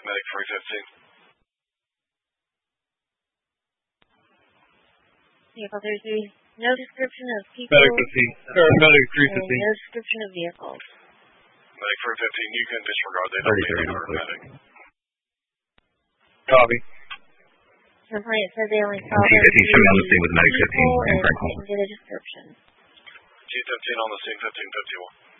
Medic 315. Vehicle 33, no description of people. Medic 15, or Medic 315. No description of vehicles. Medic 315, you can disregard that. 30, medic. Copy. Simply it said they only saw T15 show me on the scene with Medic 15 and Franklin. Didn't get a description. T15 on the scene, 1551.